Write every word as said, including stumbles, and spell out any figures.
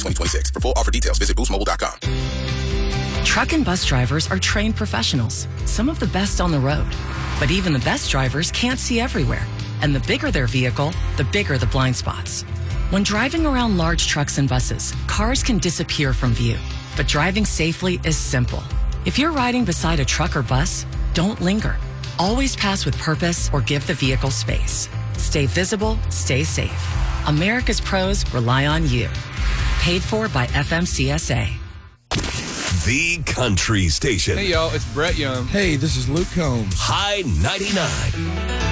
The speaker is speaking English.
twenty twenty-six. For full offer details, visit boost mobile dot com. Truck and bus drivers are trained professionals, some of the best on the road. But even the best drivers can't see everywhere. And the bigger their vehicle, the bigger the blind spots. When driving around large trucks and buses, cars can disappear from view. But driving safely is simple. If you're riding beside a truck or bus, don't linger. Always pass with purpose or give the vehicle space. Stay visible, stay safe. America's pros rely on you. Paid for by F M C S A. The Country Station. Hey, y'all, it's Brett Young. Hey, this is Luke Combs. High ninety-nine.